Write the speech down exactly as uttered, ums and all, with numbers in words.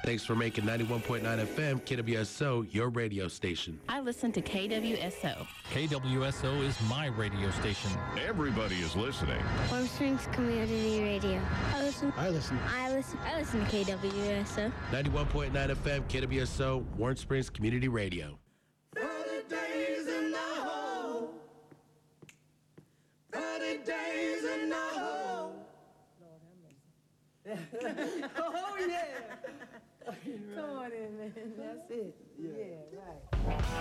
Thanks for making ninety-one point nine F M K W S O your radio station. I listen to K W S O. K W S O is my radio station. Everybody is listening. Warm Springs Community Radio. I listen. I listen. I listen. I listen to K W S O. ninety-one point nine F M K W S O, Warm Springs Community Radio. thirty days in the hole. thirty days in the hole. Lord have mercy. Oh, yeah. Come on in, man. That's it. Yeah, yeah right.